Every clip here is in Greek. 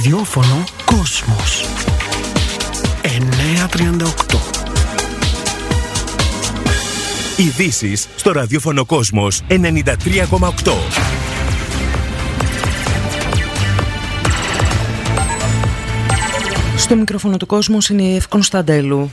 ραδιόφωνο Κόσμος 938. Ειδήσεις στο ραδιόφωνο Κόσμος 93,8. Στο μικρόφωνο του Κόσμος είναι η Εύη Κωνσταντέλου.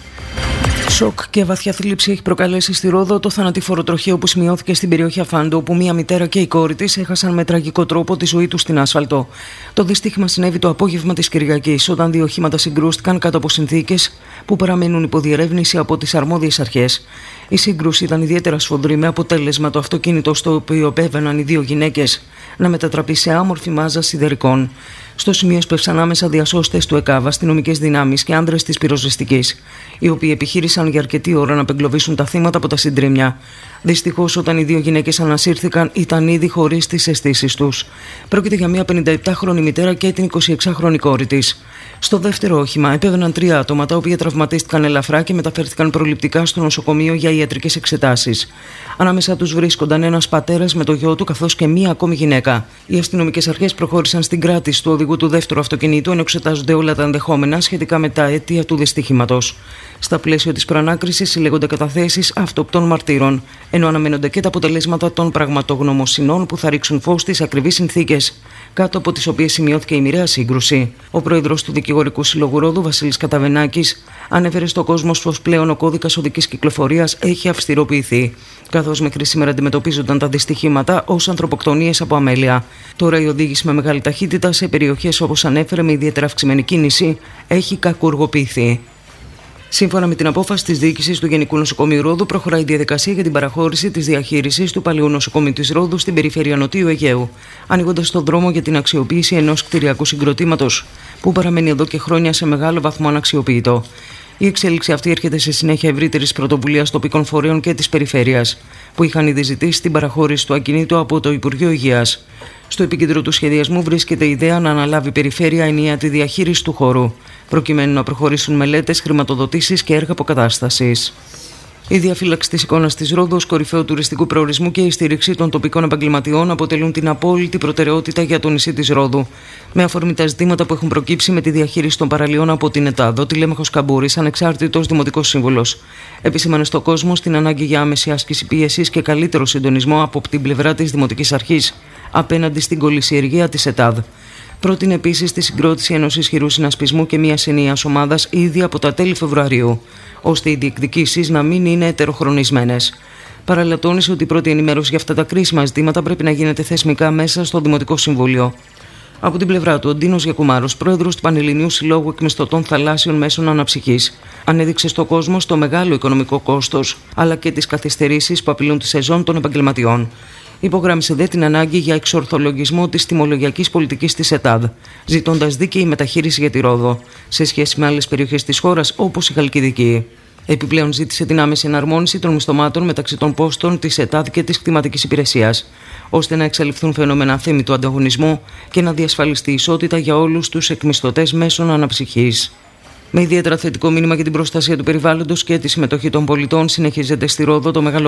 Σοκ και βαθιά θλίψη έχει προκαλέσει στη Ρόδο το θανατηφόρο τροχαίο που σημειώθηκε στην περιοχή Αφάντο, όπου μία μητέρα και η κόρη της έχασαν με τραγικό τρόπο τη ζωή τους στην άσφαλτο. Το δυστύχημα συνέβη το απόγευμα της Κυριακής, όταν δύο οχήματα συγκρούστηκαν κάτω από συνθήκες που παραμένουν υποδιερεύνηση από τις αρμόδιες αρχές. Η σύγκρουση ήταν ιδιαίτερα σφοδρή, με αποτέλεσμα το αυτοκίνητο στο οποίο επέβαιναν οι δύο γυναίκες να μετατραπεί σε άμορφη μάζα σιδερικών. Στο σημείο έσπευσαν άμεσα διασώστες του ΕΚΑΒ, αστυνομικές δυνάμεις και άνδρες της πυροσβεστικής, οι οποίοι επιχείρησαν για αρκετή ώρα να απεγκλωβίσουν τα θύματα από τα συντρίμμια. Δυστυχώς, όταν οι δύο γυναίκες ανασύρθηκαν, ήταν ήδη χωρίς τις αισθήσεις τους. Πρόκειται για μια 57χρονη μητέρα και την 26χρονη κόρη της. Στο δεύτερο όχημα επέβαιναν 3 άτομα, τα οποία τραυματίστηκαν ελαφρά και μεταφέρθηκαν προληπτικά στο νοσοκομείο για ιατρικές εξετάσεις. Ανάμεσα τους βρίσκονταν ένας πατέρας με το γιο του, καθώς και μία ακόμη γυναίκα. Οι αστυνομικές αρχές προχώρησαν στην κράτηση του οδηγού του δεύτερου αυτοκινήτου, ενώ εξετάζονται όλα τα ενδεχόμενα σχετικά με τα αίτια του δυστυχήματος. Στα πλαίσια της προανάκρισης συλλέγονται καταθέσεις αυτοπτών μαρτύρων, ενώ αναμένονται και τα αποτελέσματα των πραγματογνωμοσυνών που θα ρίξουν φως στις ακριβείς συνθήκες κάτω από τις οποίες σημειώθηκε η μοιραία σύγκρουση. Ο πρόεδρος του Δικηγορικού Συλλόγου Ρόδου, Βασίλης Καταβενάκης, ανέφερε στο κόσμο πως πλέον ο κώδικας οδικής κυκλοφορίας έχει αυστηροποιηθεί, καθώς μέχρι σήμερα αντιμετωπίζονταν τα δυστυχήματα ως ανθρωποκτονίες από αμέλεια. Τώρα η οδήγηση με μεγάλη ταχύτητα σε περιοχές, όπως ανέφερε, με ιδιαίτερα αυξημένη κίνηση, έχει κακουργοποιηθεί. Σύμφωνα με την απόφαση της διοίκησης του Γενικού Νοσοκομείου Ρόδου, προχωράει η διαδικασία για την παραχώρηση της διαχείρισης του παλαιού νοσοκομείου της Ρόδου στην περιφέρεια Νοτίου Αιγαίου, ανοίγοντας τον δρόμο για την αξιοποίηση ενός κτηριακού συγκροτήματος που παραμένει εδώ και χρόνια σε μεγάλο βαθμό αναξιοποιητό. Η εξέλιξη αυτή έρχεται σε συνέχεια ευρύτερης πρωτοβουλίας τοπικών φορέων και της περιφέρειας, που είχαν ήδη ζητήσει την παραχώρηση του ακινήτου από το Υπουργείο Υγείας. Στο επίκεντρο του σχεδιασμού βρίσκεται η ιδέα να αναλάβει η περιφέρεια ενιαία τη διαχείριση του χώρου, προκειμένου να προχωρήσουν μελέτες, χρηματοδοτήσεις και έργα αποκατάστασης. Η διαφύλαξη της εικόνας της Ρόδου ως κορυφαίου τουριστικού προορισμού και η στήριξη των τοπικών επαγγελματιών αποτελούν την απόλυτη προτεραιότητα για το νησί της Ρόδου. Με αφορμή τα ζητήματα που έχουν προκύψει με τη διαχείριση των παραλίων από την ΕΤΑΔ, ο Τηλέμαχος Καμπούρης, ανεξάρτητος δημοτικός σύμβουλος, επισήμανε στον κόσμο στην ανάγκη για άμεση άσκηση πίεσης και καλύτερο συντονισμό από την πλευρά της Δημοτικής Αρχής απέναντι στην κολυσιεργία της ΕΤΑΔ. Πρότεινε επίσης τη συγκρότηση ενός ισχυρού συνασπισμού και μιας ενιαίας ομάδας ήδη από τα τέλη Φεβρουαρίου, ώστε οι διεκδικήσεις να μην είναι ετεροχρονισμένες. Παράλληλα, τόνισε ότι η πρώτη ενημέρωση για αυτά τα κρίσιμα ζητήματα πρέπει να γίνεται θεσμικά μέσα στο Δημοτικό Συμβούλιο. Από την πλευρά του, ο Ντίνος Γιακουμάρος, πρόεδρος του Πανελληνίου Συλλόγου Εκμισθωτών Θαλάσσιων Μέσων Αναψυχής, ανέδειξε στο κόσμο το μεγάλο οικονομικό κόστος, αλλά και τις καθυστερήσεις που απειλούν τη σεζόν των επαγγελματιών. Υπογράμμισε δε την ανάγκη για εξορθολογισμό της τιμολογιακής πολιτικής της ΕΤΑΔ, ζητώντας δίκαιη μεταχείριση για τη Ρόδο, σε σχέση με άλλες περιοχές της χώρας όπως η Χαλκιδική. Επιπλέον, ζήτησε την άμεση εναρμόνιση των μισθωμάτων μεταξύ των πόστων της ΕΤΑΔ και της κτηματικής υπηρεσίας, ώστε να εξαλειφθούν φαινόμενα αθέμητου ανταγωνισμού και να διασφαλιστεί ισότητα για όλους τους εκμισθωτές μέσων αναψυχής. Με ιδιαίτερα θετικό μήνυμα για την προστασία του περιβάλλοντος και τη συμμετοχή των πολιτών, συνεχίζεται στη Ρόδο το μεγάλο